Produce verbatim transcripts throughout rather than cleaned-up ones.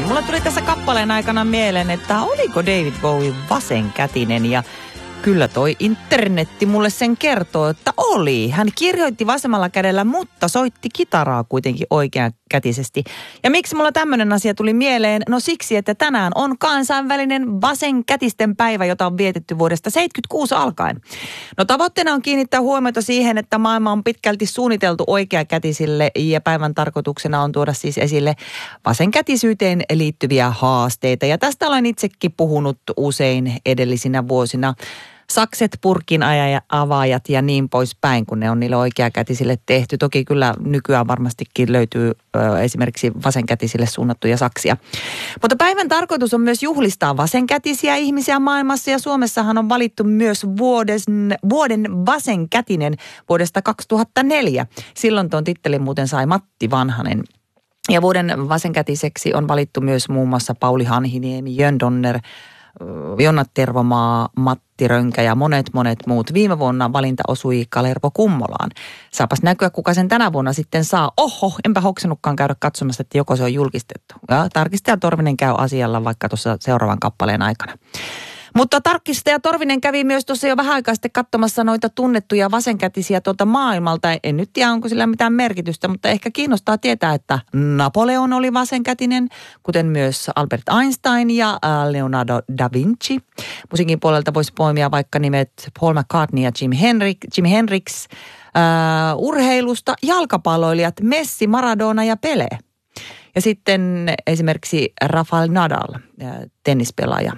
Mulla tuli tässä kappaleen aikana mieleen, että oliko David Bowie vasenkätinen ja kyllä toi internetti mulle sen kertoo, että oli. Hän kirjoitti vasemmalla kädellä, mutta soitti kitaraa kuitenkin oikeakätisesti. Ja miksi mulla tämmöinen asia tuli mieleen? No siksi, että tänään on kansainvälinen vasenkätisten päivä, jota on vietetty vuodesta seitsemänkymmentäkuusi alkaen. No tavoitteena on kiinnittää huomiota siihen, että maailma on pitkälti suunniteltu oikeakätisille ja päivän tarkoituksena on tuoda siis esille vasenkätisyyteen liittyviä haasteita. Ja tästä olen itsekin puhunut usein edellisinä vuosina. Sakset, purkin avaajat ja niin poispäin, kun ne on niille oikeakätisille tehty. Toki kyllä nykyään varmastikin löytyy ö, esimerkiksi vasenkätisille suunnattuja saksia. Mutta päivän tarkoitus on myös juhlistaa vasenkätisiä ihmisiä maailmassa ja Suomessahan on valittu myös vuoden, vuoden vasenkätinen vuodesta kaksituhattaneljä. Silloin tuon tittelin muuten sai Matti Vanhanen. Ja vuoden vasenkätiseksi on valittu myös muun muassa Pauli Hanhiniemi, Jön Donner, Jonna Tervomaa, Matti Rönkä ja monet monet muut. Viime vuonna valinta osui Kalervo Kummolaan. Saapas näkyä, kuka sen tänä vuonna sitten saa. Oho, enpä hoksannutkaan käydä katsomassa, että joko se on julkistettu. Ja Tarkistaja Torvinen käy asialla vaikka tuossa seuraavan kappaleen aikana. Mutta Tarkistaja Torvinen kävi myös tuossa jo vähän aikaa sitten katsomassa noita tunnettuja vasenkätisiä tuolta maailmalta. En nyt tiedä, onko sillä mitään merkitystä, mutta ehkä kiinnostaa tietää, että Napoleon oli vasenkätinen, kuten myös Albert Einstein ja Leonardo da Vinci. Musiikin puolelta voisi poimia vaikka nimet Paul McCartney ja Jimi Hendrix, Jimi Hendrix uh, urheilusta jalkapalloilijat Messi, Maradona ja Pelé. Ja sitten esimerkiksi Rafael Nadal, uh, tennispelaaja.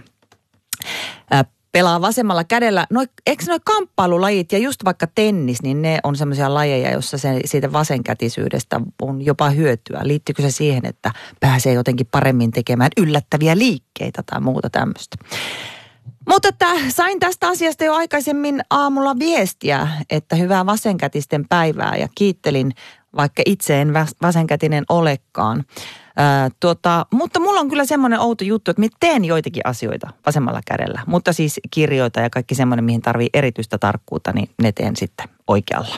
Pelaa vasemmalla kädellä. Noi, eikö noi kamppailulajit ja just vaikka tennis, niin ne on semmoisia lajeja, jossa se, siitä vasenkätisyydestä on jopa hyötyä. Liittyykö se siihen, että pääsee jotenkin paremmin tekemään yllättäviä liikkeitä tai muuta tämmöistä? Mutta että sain tästä asiasta jo aikaisemmin aamulla viestiä, että hyvää vasenkätisten päivää ja kiittelin, vaikka itse en vasenkätinen olekaan. Ää, tuota, mutta mulla on kyllä semmoinen outo juttu, että mä teen joitakin asioita vasemmalla kädellä. Mutta siis kirjoita ja kaikki semmoinen, mihin tarvii erityistä tarkkuutta, niin ne teen sitten oikealla.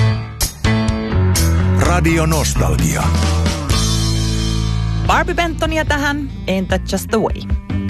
Radio Nostalgia. Barbie Bentonia tähän, Ain't That Just the Way.